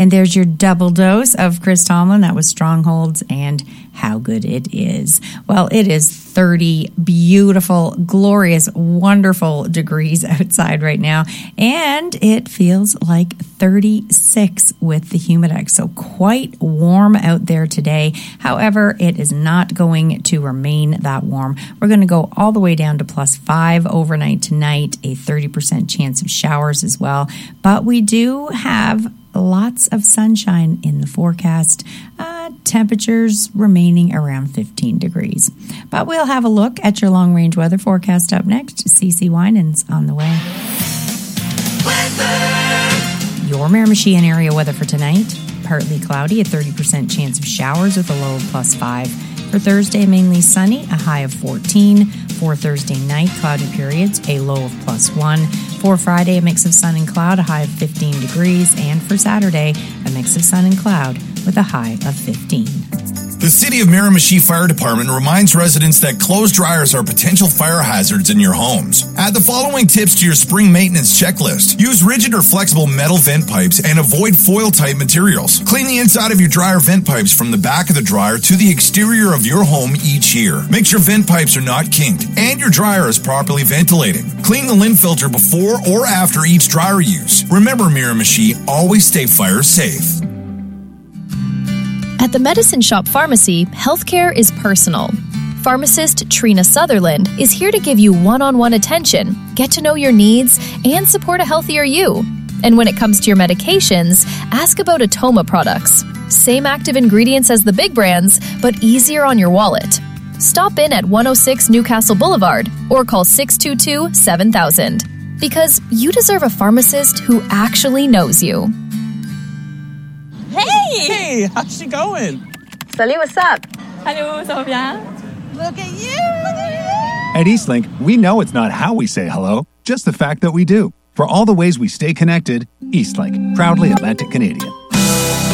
And there's your double dose of Chris Tomlin. That was Strongholds and How Good It Is. Well, it is 30 beautiful, glorious, wonderful degrees outside right now. And it feels like 36 with the Humidex. So quite warm out there today. However, it is not going to remain that warm. We're going to go all the way down to +5 overnight tonight, a 30% chance of showers as well. But we do have lots of sunshine in the forecast. Temperatures remaining around 15 degrees. But we'll have a look at your long-range weather forecast up next. CC Winans on the way. Weather. Your Miramichi and area weather for tonight. Partly cloudy, a 30% chance of showers with a low of +5. For Thursday, mainly sunny, a high of 14. For Thursday night, cloudy periods, a low of +1. For Friday, a mix of sun and cloud, a high of 15 degrees. And for Saturday, a mix of sun and cloud with a high of 15. The City of Miramichi Fire Department reminds residents that clothes dryers are potential fire hazards in your homes. Add the following tips to your spring maintenance checklist. Use rigid or flexible metal vent pipes and avoid foil-type materials. Clean the inside of your dryer vent pipes from the back of the dryer to the exterior of your home each year. Make sure vent pipes are not kinked and your dryer is properly ventilating. Clean the lint filter before or after each dryer use. Remember, Miramichi, always stay fire safe. At the Medicine Shop Pharmacy, healthcare is personal. Pharmacist Trina Sutherland is here to give you one-on-one attention, get to know your needs, and support a healthier you. And when it comes to your medications, ask about Atoma products. Same active ingredients as the big brands, but easier on your wallet. Stop in at 106 Newcastle Boulevard or call 622-7000. Because you deserve a pharmacist who actually knows you. Hey, how's she going? Salut, what's up? Hello, ça va bien? Look at you! At Eastlink, we know it's not how we say hello, just the fact that we do. For all the ways we stay connected, Eastlink, proudly Atlantic Canadian.